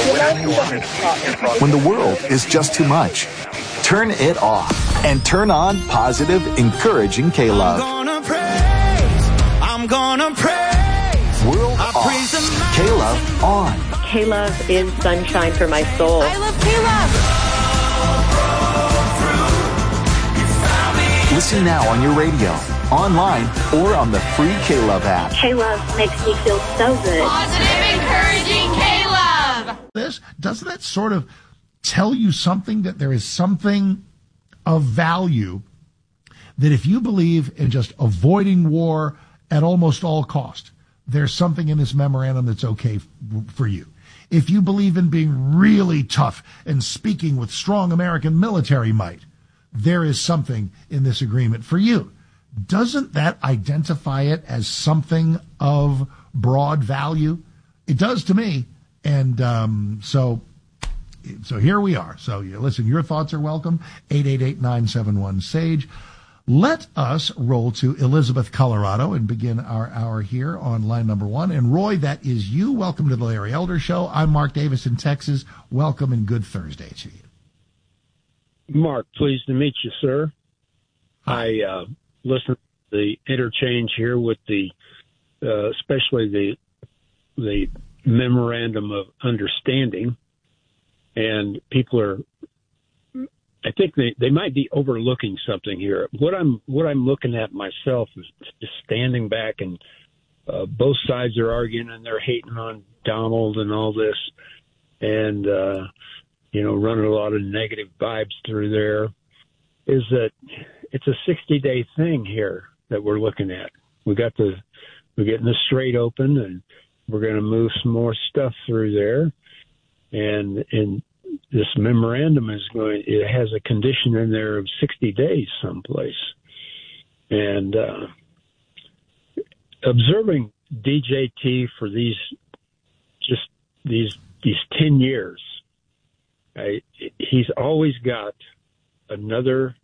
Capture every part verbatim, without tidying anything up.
When the world is just too much, turn it off and turn on positive, encouraging K-Love. I'm gonna praise, I'm gonna praise. World I off, praise K-Love on. K-Love is sunshine for my soul. I love K-Love. Listen now on your radio, online, or on the free K-Love app. K-Love makes me feel so good. Positive, encouraging K-Love. This, doesn't that sort of tell you something, that there is something of value, that if you believe in just avoiding war at almost all cost, there's something in this memorandum that's okay f- for you. If you believe in being really tough and speaking with strong American military might, there is something in this agreement for you. Doesn't that identify it as something of broad value? It does to me. And um, so so here we are. So you listen, your thoughts are welcome. eight eight eight, nine seven one, S A G E. Let us roll to Elizabeth, Colorado, and begin our hour here on line number one. And Roy, that is you. Welcome to the Larry Elder Show. I'm Mark Davis in Texas. Welcome and good Thursday to you. Mark, pleased to meet you, sir. I uh, listened to the interchange here with the, uh, especially the the memorandum of understanding, and people are, I think they, they might be overlooking something here. What I'm what I'm looking at myself is just standing back, and uh, both sides are arguing and they're hating on Donald and all this, and uh, you know, running a lot of negative vibes through there. Is that it's a sixty day thing here that we're looking at. We got the we're getting the Strait open, and we're going to move some more stuff through there, and and. This memorandum is going, it has a condition in there of sixty days someplace. And uh, observing D J T for these, just these, these ten years, I, he's always got another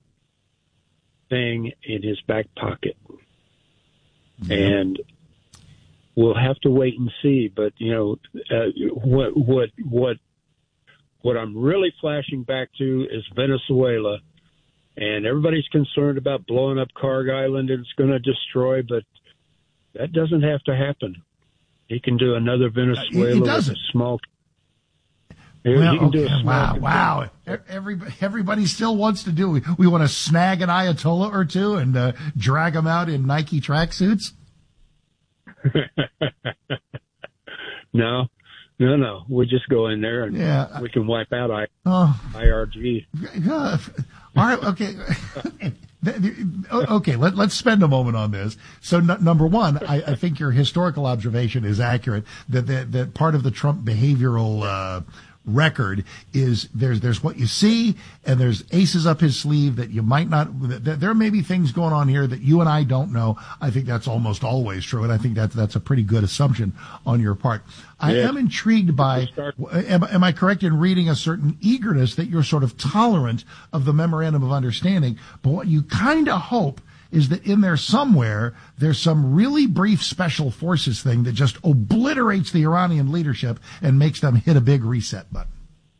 thing in his back pocket. Mm-hmm. And we'll have to wait and see. But, you know, uh, what, what, what, What I'm really flashing back to is Venezuela, and everybody's concerned about blowing up Carg Island and it's going to destroy, but that doesn't have to happen. He can do another Venezuela uh, with a small. Well, he can okay. do a small wow, wow. Everybody, everybody still wants to do it. We, we want to snag an Ayatollah or two and uh, drag them out in Nike tracksuits? No. No, no. We just go in there and yeah. we can wipe out I, oh. I R G. Uh, all right, okay. okay, let, let's spend a moment on this. So, n- number one, I, I think your historical observation is accurate, that, that, that part of the Trump behavioral uh, record is there's there's what you see, and there's aces up his sleeve that you might not, that there may be things going on here that you and I don't know. I think that's almost always true, and I think that's, that's a pretty good assumption on your part. I yeah. am intrigued by, am, am I correct in reading a certain eagerness that you're sort of tolerant of the memorandum of understanding, but what you kind of hope is that in there somewhere, there's some really brief special forces thing that just obliterates the Iranian leadership and makes them hit a big reset button.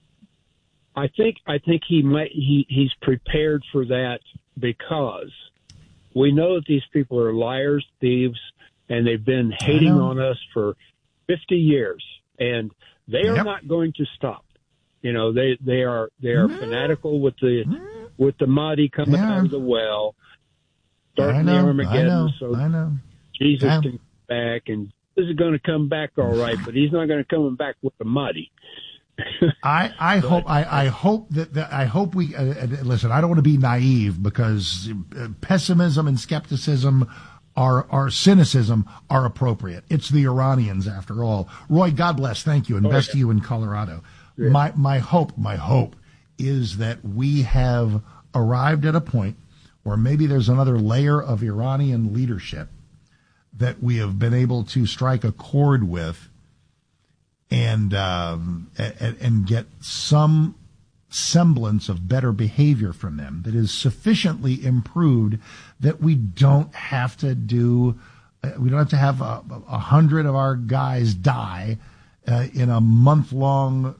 I think I think he might he, he's prepared for that, because we know that these people are liars, thieves, and they've been hating on us for fifty years, and they are yep. not going to stop. You know, they they are they are mm-hmm. fanatical with the mm-hmm. with the Mahdi coming yeah. out of the well. Starting know, the Armageddon, I know, so I know. Jesus Damn. can come back, and this is going to come back all right, but he's not going to come back with the Mahdi. I, I but, hope I, I hope that, that I hope we uh, listen. I don't want to be naive, because uh, pessimism and skepticism are are cynicism are appropriate. It's the Iranians after all. Roy, God bless. Thank you, and oh, best yeah. to you in Colorado. Yeah. My my hope my hope is that we have arrived at a point where maybe there's another layer of Iranian leadership that we have been able to strike a chord with, and um, and, and get some semblance of better behavior from them that is sufficiently improved that we don't have to do, we don't have to have a, a hundred of our guys die uh, in a month-long